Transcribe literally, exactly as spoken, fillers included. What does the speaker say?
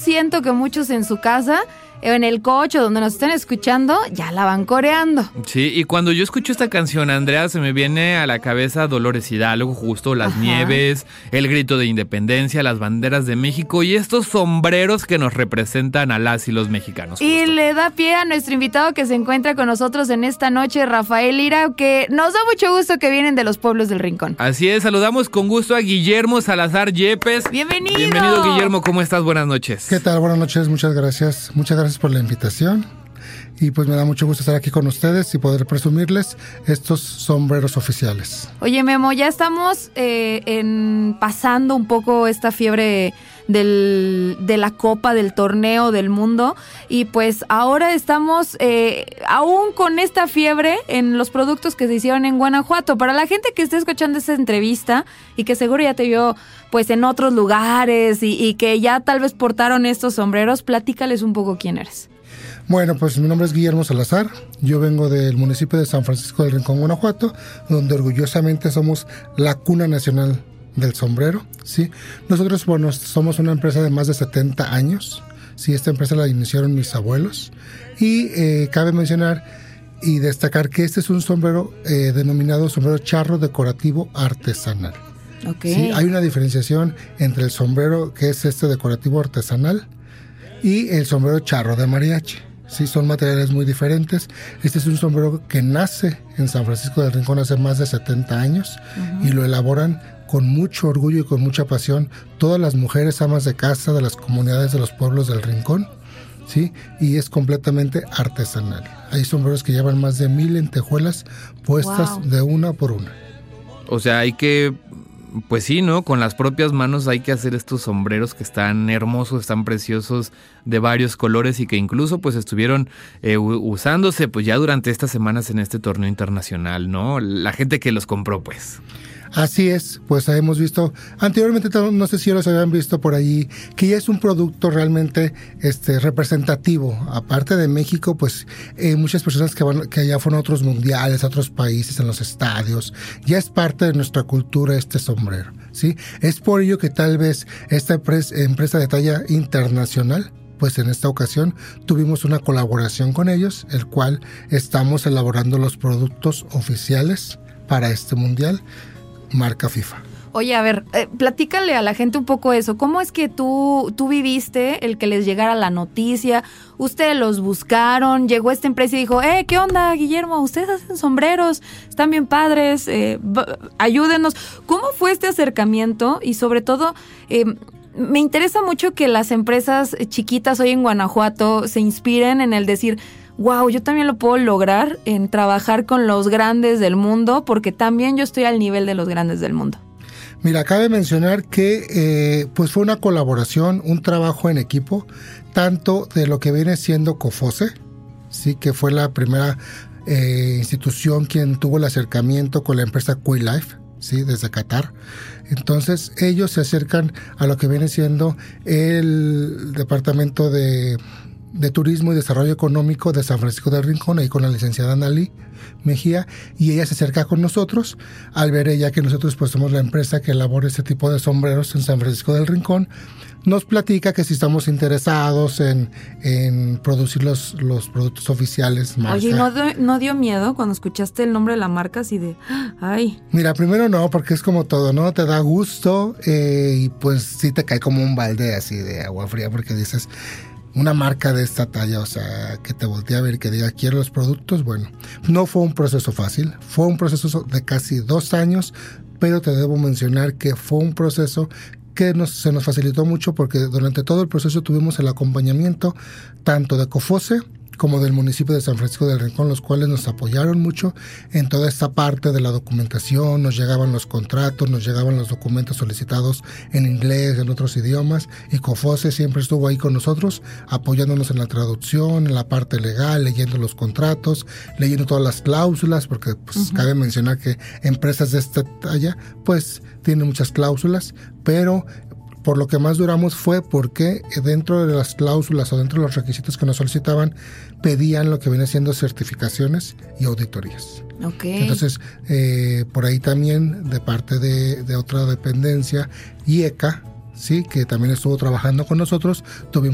siento que muchos en su casa, en el coche, donde nos estén escuchando, ya la van coreando. Sí, y cuando yo escucho esta canción, Andrea, se me viene a la cabeza Dolores Hidalgo, justo Las Ajá. Nieves, el grito de independencia, las banderas de México y estos sombreros que nos representan a las y los mexicanos. Justo. Y le da pie a nuestro invitado que se encuentra con nosotros en esta noche, Rafael Lira, que nos da mucho gusto que vienen de los pueblos del Rincón. Así es, saludamos con gusto a Guillermo Salazar Yepes. ¡Bienvenido! Bienvenido, Guillermo, ¿cómo estás? Buenas noches. ¿Qué tal? Buenas noches, muchas gracias. Muchas gracias por la invitación y pues me da mucho gusto estar aquí con ustedes y poder presumirles estos sombreros oficiales. Oye, Memo, ya estamos eh, en pasando un poco esta fiebre del, de la Copa, del torneo del mundo y pues ahora estamos eh, aún con esta fiebre en los productos que se hicieron en Guanajuato. Para la gente que esté escuchando esta entrevista y que seguro ya te vio pues en otros lugares y, y que ya tal vez portaron estos sombreros, platícales un poco quién eres. Bueno, pues mi nombre es Guillermo Salazar, yo vengo del municipio de San Francisco del Rincón, Guanajuato, donde orgullosamente somos la cuna nacional del sombrero, ¿sí? Nosotros, bueno, somos una empresa de más de setenta años, ¿sí? Esta empresa la iniciaron mis abuelos y eh, cabe mencionar y destacar que este es un sombrero eh, denominado sombrero charro decorativo artesanal. Okay. ¿Sí? Hay una diferenciación entre el sombrero que es este decorativo artesanal y el sombrero charro de mariachi. Sí, son materiales muy diferentes. Este es un sombrero que nace en San Francisco del Rincón hace más de setenta años uh-huh. y lo elaboran con mucho orgullo y con mucha pasión todas las mujeres amas de casa de las comunidades de los pueblos del Rincón, ¿sí? Y es completamente artesanal. Hay sombreros que llevan más de mil lentejuelas puestas wow. de una por una. O sea, hay que... Pues sí, ¿no? Con las propias manos hay que hacer estos sombreros que están hermosos, están preciosos, de varios colores y que incluso pues estuvieron eh, usándose pues ya durante estas semanas en este torneo internacional, ¿no? La gente que los compró, pues. Así es, pues hemos visto, anteriormente no sé si ya los habían visto por allí, que ya es un producto realmente este, representativo. Aparte de México, pues eh, muchas personas que van, que ya fueron a otros mundiales, a otros países, en los estadios, ya es parte de nuestra cultura este sombrero, ¿sí? Es por ello que tal vez esta empresa, empresa de talla internacional, pues en esta ocasión tuvimos una colaboración con ellos, el cual estamos elaborando los productos oficiales para este mundial, marca FIFA. Oye, a ver, eh, platícale a la gente un poco eso. ¿Cómo es que tú, tú viviste el que les llegara la noticia? Ustedes los buscaron, llegó esta empresa y dijo, eh, ¿qué onda, Guillermo? Ustedes hacen sombreros, están bien padres, eh, b- ayúdenos. ¿Cómo fue este acercamiento? Y sobre todo, eh, me interesa mucho que las empresas chiquitas hoy en Guanajuato se inspiren en el decir, wow, yo también lo puedo lograr en trabajar con los grandes del mundo, porque también yo estoy al nivel de los grandes del mundo. Mira, cabe mencionar que eh, pues fue una colaboración, un trabajo en equipo, tanto de lo que viene siendo COFOSE, sí, que fue la primera eh, institución quien tuvo el acercamiento con la empresa QuiLife, sí, desde Qatar. Entonces ellos se acercan a lo que viene siendo el departamento de de Turismo y Desarrollo Económico de San Francisco del Rincón, ahí con la licenciada Analí Mejía, y ella se acerca con nosotros, al ver ella que nosotros pues somos la empresa que elabora este tipo de sombreros en San Francisco del Rincón, nos platica que si estamos interesados en, en producir los, los productos oficiales. Marca. Oye, ¿no, ¿no dio miedo cuando escuchaste el nombre de la marca así de, ay? Mira, primero no, porque es como todo, ¿no? Te da gusto eh, y pues sí te cae como un balde así de agua fría, porque dices... Una marca de esta talla, o sea, que te voltee a ver y que diga, quiero los productos, bueno, no fue un proceso fácil, fue un proceso de casi dos años, pero te debo mencionar que fue un proceso que nos, se nos facilitó mucho porque durante todo el proceso tuvimos el acompañamiento tanto de COFOSE como del municipio de San Francisco del Rincón, los cuales nos apoyaron mucho en toda esta parte de la documentación, nos llegaban los contratos, nos llegaban los documentos solicitados en inglés, en otros idiomas, y COFOSE siempre estuvo ahí con nosotros, apoyándonos en la traducción, en la parte legal, leyendo los contratos, leyendo todas las cláusulas, porque pues uh-huh. cabe mencionar que empresas de esta talla, pues tienen muchas cláusulas, pero por lo que más duramos fue porque dentro de las cláusulas o dentro de los requisitos que nos solicitaban, pedían lo que viene siendo certificaciones y auditorías. Okay. Entonces, eh, por ahí también, de parte de, de otra dependencia, IECA, sí, que también estuvo trabajando con nosotros, tuvimos